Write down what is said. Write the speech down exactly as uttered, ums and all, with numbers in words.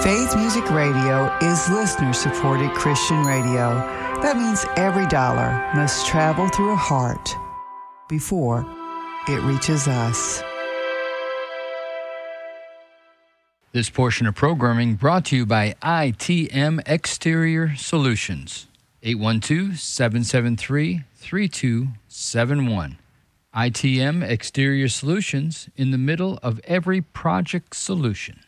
Faith Music Radio is listener-supported Christian radio. That means every dollar must travel through a heart before it reaches us. This portion of programming brought to you by I T M Exterior Solutions. eight one two, seven seven three, three two seven one. I T M Exterior Solutions, in the middle of every project solution.